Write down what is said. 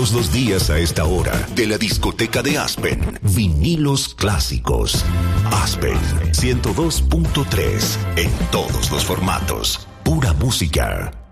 Todos los días a esta hora, de la discoteca de Aspen, vinilos clásicos. Aspen 102.3, en todos los formatos. Pura música.